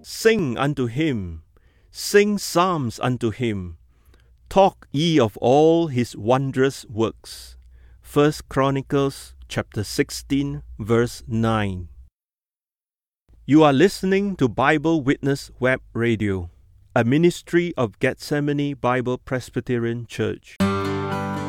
Sing unto him, sing psalms unto him. Talk ye of all his wondrous works. 1 Chronicles chapter 16, verse 9. You are listening to Bible Witness Web Radio, a ministry of Gethsemane Bible Presbyterian Church.